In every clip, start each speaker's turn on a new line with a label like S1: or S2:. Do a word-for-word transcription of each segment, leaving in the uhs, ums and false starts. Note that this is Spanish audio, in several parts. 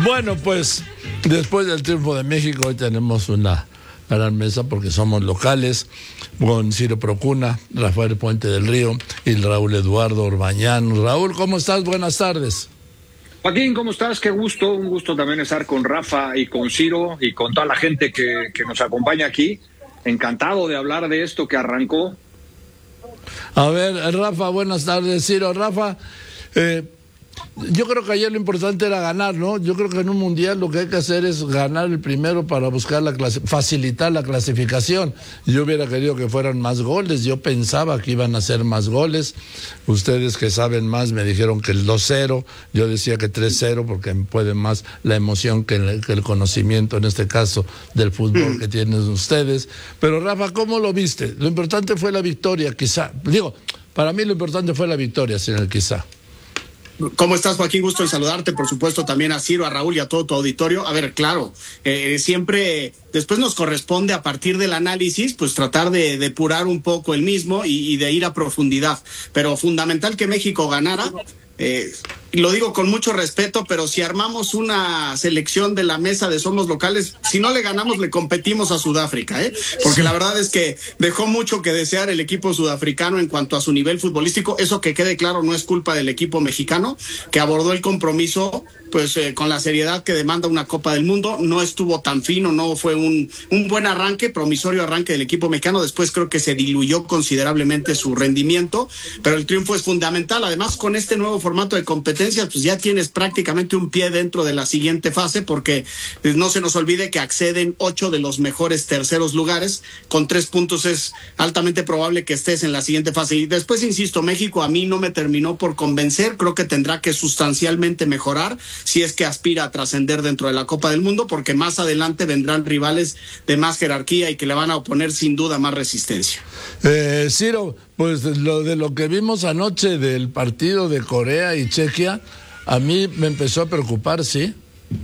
S1: Bueno, pues después del triunfo de México, hoy tenemos una gran mesa porque somos locales, con Ciro Procuna, Rafael Puente del Río y Raúl Eduardo Orbañán. Raúl, ¿cómo estás? Buenas tardes.
S2: Joaquín, ¿cómo estás? Qué gusto, un gusto también estar con Rafa y con Ciro y con toda la gente que, que nos acompaña aquí. Encantado de hablar de esto que arrancó.
S1: A ver, Rafa, buenas tardes. Ciro, Rafa, eh, yo creo que ayer lo importante era ganar, ¿no? Yo creo que en un mundial lo que hay que hacer es ganar el primero para buscar la clase, facilitar la clasificación. Yo hubiera querido que fueran más goles, yo pensaba que iban a ser más goles. Ustedes que saben más me dijeron que el dos cero, yo decía que tres cero porque puede más la emoción que el, que el conocimiento, en este caso, del fútbol que tienen ustedes. Pero Rafa, ¿cómo lo viste? Lo importante fue la victoria, quizá. Digo, para mí lo importante fue la victoria, sin el quizá.
S3: ¿Cómo estás, Joaquín? Gusto en saludarte, por supuesto, también a Ciro, a Raúl y a todo tu auditorio. A ver, claro, eh, siempre después nos corresponde, a partir del análisis, pues tratar de depurar un poco el mismo y, y de ir a profundidad. Pero fundamental que México ganara. Eh, lo digo con mucho respeto, pero si armamos una selección de la mesa de Somos Locales, si no le ganamos, le competimos a Sudáfrica, ¿eh? Porque la verdad es que dejó mucho que desear el equipo sudafricano en cuanto a su nivel futbolístico. Eso, que quede claro, no es culpa del equipo mexicano, que abordó el compromiso pues eh, con la seriedad que demanda una Copa del Mundo. No estuvo tan fino, no fue un, un buen arranque, promisorio arranque del equipo mexicano. Después creo que se diluyó considerablemente su rendimiento, pero el triunfo es fundamental. Además, con este nuevo formato de competencias, pues ya tienes prácticamente un pie dentro de la siguiente fase, porque pues, no se nos olvide que acceden ocho de los mejores terceros lugares. Con tres puntos es altamente probable que estés en la siguiente fase. Y después, insisto, México a mí no me terminó por convencer. Creo que tendrá que sustancialmente mejorar si es que aspira a trascender dentro de la Copa del Mundo, porque más adelante vendrán rivales de más jerarquía y que le van a oponer sin duda más resistencia.
S1: Eh, Ciro, pues lo de lo que vimos anoche del partido de Corea y Chequia, a mí me empezó a preocupar, ¿sí?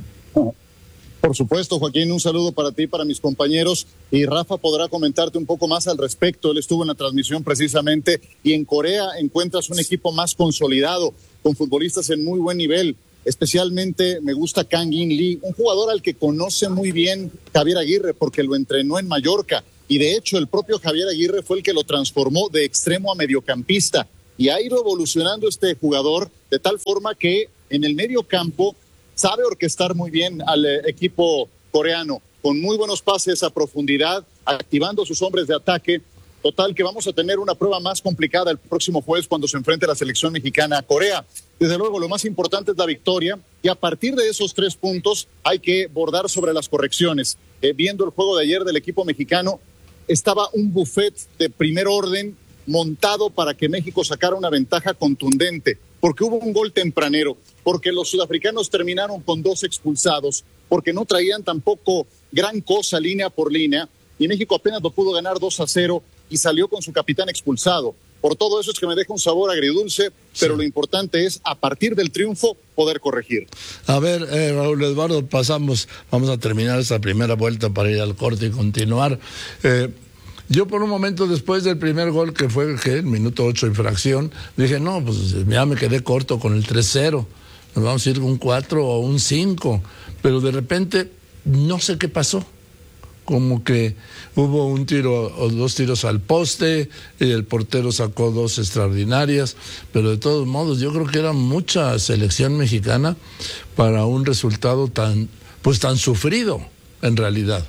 S4: Por supuesto, Joaquín, un saludo para ti, para mis compañeros, y Rafa podrá comentarte un poco más al respecto. Él estuvo en la transmisión precisamente, y en Corea encuentras un equipo más consolidado, con futbolistas en muy buen nivel. Especialmente me gusta Kang In Lee, un jugador al que conoce muy bien Javier Aguirre porque lo entrenó en Mallorca, y de hecho el propio Javier Aguirre fue el que lo transformó de extremo a mediocampista, y ha ido evolucionando este jugador de tal forma que en el medio campo sabe orquestar muy bien al eh, equipo coreano, con muy buenos pases a profundidad, activando sus hombres de ataque. Total, que vamos a tener una prueba más complicada el próximo jueves cuando se enfrente la selección mexicana a Corea. Desde luego, lo más importante es la victoria, y a partir de esos tres puntos hay que bordar sobre las correcciones. Eh, viendo el juego de ayer del equipo mexicano, estaba un buffet de primer orden montado para que México sacara una ventaja contundente, porque hubo un gol tempranero, porque los sudafricanos terminaron con dos expulsados, porque no traían tampoco gran cosa línea por línea, y México apenas lo pudo ganar dos a cero y salió con su capitán expulsado. Por todo eso es que me deja un sabor agridulce, pero sí, lo importante es, a partir del triunfo, poder corregir.
S1: A ver, eh, Raúl Eduardo, pasamos, vamos a terminar esta primera vuelta para ir al corte y continuar. Eh, yo por un momento, después del primer gol, que fue ¿qué? el minuto ocho infracción, dije, no, pues ya me quedé corto con el tres cero, nos vamos a ir con un cuatro o un cinco, pero de repente no sé qué pasó. Como que hubo un tiro o dos tiros al poste y el portero sacó dos extraordinarias, pero de todos modos yo creo que era mucha selección mexicana para un resultado tan, pues tan sufrido en realidad.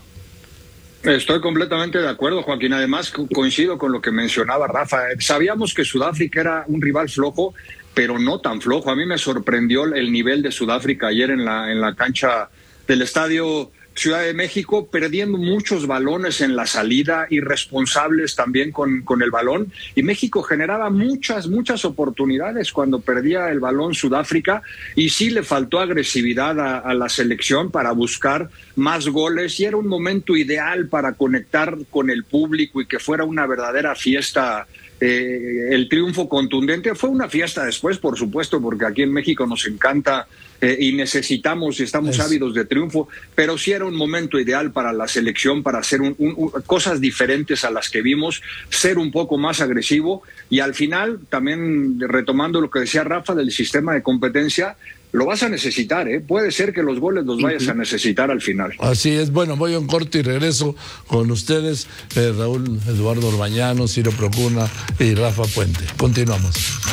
S2: Estoy completamente de acuerdo, Joaquín. Además, coincido con lo que mencionaba Rafa. Sabíamos que Sudáfrica era un rival flojo, pero no tan flojo. A mí me sorprendió el nivel de Sudáfrica ayer en la, en la cancha del estadio Ciudad de México, perdiendo muchos balones en la salida, irresponsables también con, con el balón, y México generaba muchas, muchas oportunidades cuando perdía el balón Sudáfrica, y sí le faltó agresividad a, a la selección para buscar más goles, y era un momento ideal para conectar con el público y que fuera una verdadera fiesta. Eh, el triunfo contundente fue una fiesta después, por supuesto, porque aquí en México nos encanta eh, y necesitamos y estamos es. ávidos de triunfo, pero sí era un momento ideal para la selección para hacer un, un, un, cosas diferentes a las que vimos, ser un poco más agresivo, y al final, también retomando lo que decía Rafa del sistema de competencia, lo vas a necesitar, ¿eh? Puede ser que los goles los vayas uh-huh. a necesitar al final.
S1: Así es. Bueno, voy a un corte y regreso con ustedes, eh, Raúl Eduardo Orbañano, Ciro Procuna y Rafa Puente. Continuamos.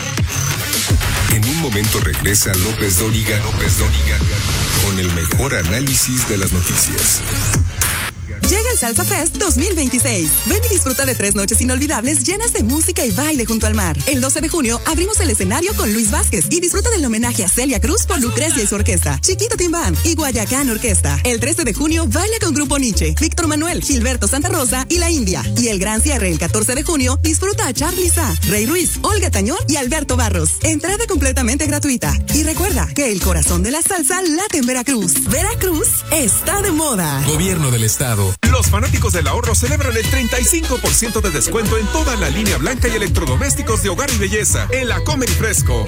S5: En un momento regresa López Dóriga, López Dóriga, con el mejor análisis de las noticias.
S6: Llega el Salsa Fest dos mil veintiséis. Ven y disfruta de tres noches inolvidables llenas de música y baile junto al mar. El doce de junio abrimos el escenario con Luis Vázquez y disfruta del homenaje a Celia Cruz por Lucrecia y su orquesta, Chiquito Timbán y Guayacán Orquesta. El trece de junio baila con Grupo Nietzsche, Víctor Manuel, Gilberto Santa Rosa y La India. Y el gran cierre el catorce de junio disfruta a Charly Sá, Rey Ruiz, Olga Tañón y Alberto Barros. Entrada completamente gratuita. Y recuerda que el corazón de la salsa late en Veracruz. Veracruz está de moda.
S7: Gobierno del Estado.
S8: Los fanáticos del ahorro celebran el treinta y cinco por ciento de descuento en toda la línea blanca y electrodomésticos de hogar y belleza en la Comer y Fresco.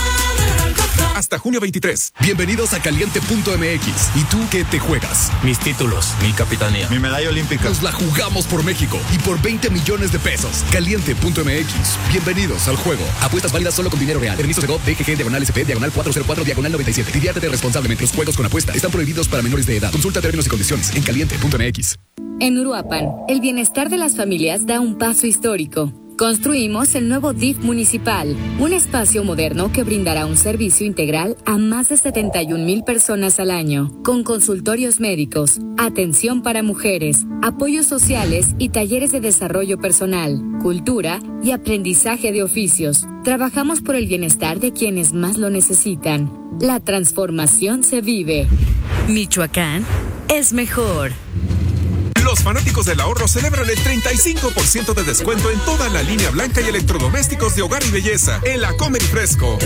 S8: Hasta junio veintitrés.
S7: Bienvenidos a Caliente punto M X. ¿Y tú qué te juegas?
S9: Mis títulos, mi capitanía,
S7: mi medalla olímpica. Nos la jugamos por México y por veinte millones de pesos. Caliente punto M X. Bienvenidos al juego. Apuestas válidas solo con dinero real. Permiso Segov, D G G, diagonal S P, diagonal cuatrocientos cuatro, diagonal noventa y siete. Diviértete responsablemente. Los juegos con apuesta están prohibidos para menores de edad. Consulta términos y condiciones en Caliente punto M X.
S10: En Uruapan, el bienestar de las familias da un paso histórico. Construimos el nuevo D I F municipal, un espacio moderno que brindará un servicio integral a más de setenta y un mil personas al año, con consultorios médicos, atención para mujeres, apoyos sociales y talleres de desarrollo personal, cultura y aprendizaje de oficios. Trabajamos por el bienestar de quienes más lo necesitan. La transformación se vive.
S11: Michoacán es mejor.
S8: Los fanáticos del ahorro celebran el treinta y cinco por ciento de descuento en toda la línea blanca y electrodomésticos de hogar y belleza en la Comer y Fresco.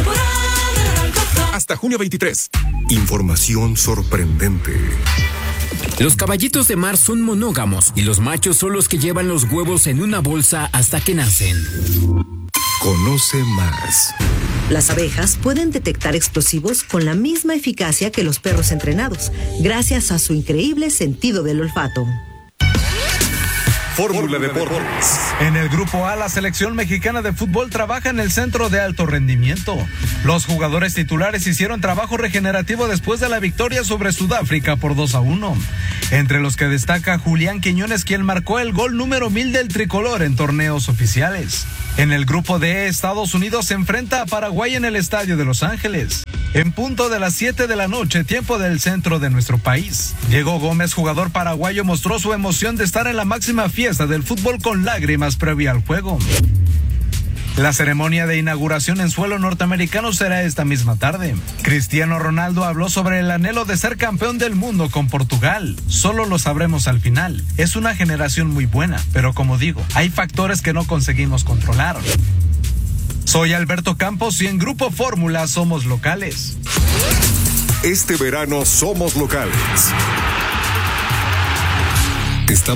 S8: Hasta junio veintitrés.
S5: Información sorprendente.
S12: Los caballitos de mar son monógamos y los machos son los que llevan los huevos en una bolsa hasta que nacen.
S5: Conoce más.
S11: Las abejas pueden detectar explosivos con la misma eficacia que los perros entrenados, gracias a su increíble sentido del olfato.
S13: Fórmula Deportes. En el grupo A, la selección mexicana de fútbol trabaja en el centro de alto rendimiento. Los jugadores titulares hicieron trabajo regenerativo después de la victoria sobre Sudáfrica por dos a uno. Entre los que destaca Julián Quiñones, quien marcó el gol número mil del tricolor en torneos oficiales. En el grupo D, Estados Unidos se enfrenta a Paraguay en el Estadio de Los Ángeles. En punto de las siete de la noche, tiempo del centro de nuestro país. Diego Gómez, jugador paraguayo, mostró su emoción de estar en la máxima fiesta del fútbol con lágrimas previa al juego. La ceremonia de inauguración en suelo norteamericano será esta misma tarde. Cristiano Ronaldo habló sobre el anhelo de ser campeón del mundo con Portugal. Solo lo sabremos al final. Es una generación muy buena, pero como digo, hay factores que no conseguimos controlar. Soy Alberto Campos y en Grupo Fórmula somos locales.
S5: Este verano somos locales. Estamos